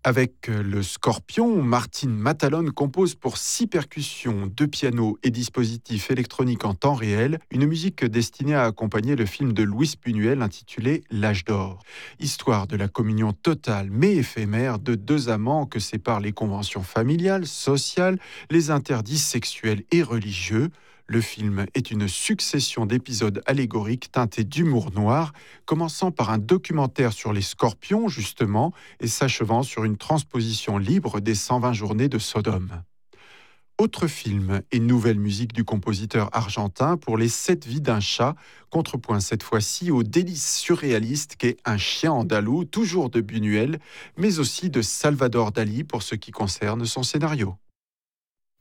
Avec le Scorpion, Martine Matalone compose pour 6 percussions, 2 pianos et dispositifs électroniques en temps réel, une musique destinée à accompagner le film de Louis Buñuel intitulé L'Âge d'or. Histoire de la communion totale mais éphémère de deux amants que séparent les conventions familiales, sociales, les interdits sexuels et religieux. Le film est une succession d'épisodes allégoriques teintés d'humour noir, commençant par un documentaire sur les scorpions, justement, et s'achevant sur une transposition libre des 120 journées de Sodome. Autre film et nouvelle musique du compositeur argentin pour les 7 vies d'un chat, contrepoint cette fois-ci au délice surréaliste qu'est Un chien andalou, toujours de Buñuel, mais aussi de Salvador Dali pour ce qui concerne son scénario.